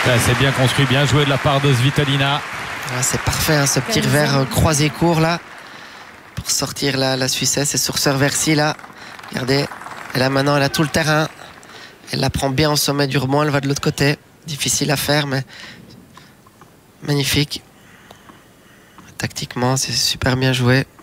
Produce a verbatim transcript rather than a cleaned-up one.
C'est bien construit, bien joué de la part de Svitolina. Ah, c'est parfait, hein, ce petit revers euh, croisé court là pour sortir la, la Suissesse. Et sur ce revers-ci là, regardez, et là maintenant elle a tout le terrain. Elle la prend bien au sommet du rebond, elle va de l'autre côté. Difficile à faire, mais magnifique. Tactiquement, c'est super bien joué.